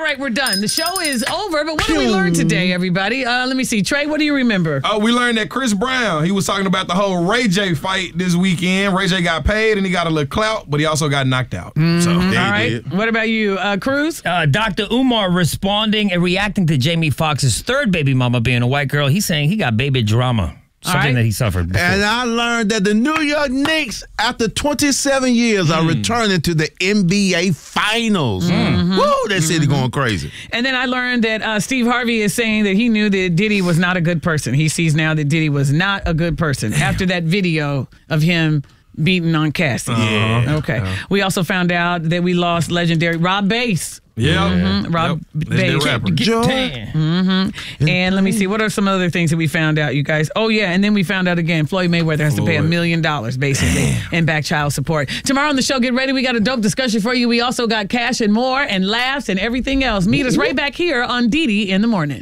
right, we're done. The show is over, but what did we learn today, everybody? Let me see. Trey, what do you remember? We learned that Chris Brown, he was talking about the whole Ray J fight this weekend. Ray J got paid and he got a little clout, but he also got knocked out. So, all right. What about you, Cruz? Dr. Umar responding and reacting to Jamie Foxx's third baby mama being a white girl. He's saying he got baby drama. Something that he suffered before. And I learned that the New York Knicks, after 27 years, are returning to the NBA Finals. Woo, that city going crazy. And then I learned that Steve Harvey is saying that he knew that Diddy was not a good person. He sees now that Diddy was not a good person after that video of him beating on Cassie. Okay. We also found out that we lost legendary Rob Bass. Rob Bass. And let me see, what are some other things that we found out, you guys? Oh, yeah, and then we found out again, Floyd Mayweather has to pay $1 million, basically, in back child support. Tomorrow on the show, get ready. We got a dope discussion for you. We also got cash and more and laughs and everything else. Meet us right back here on Didi in the Morning.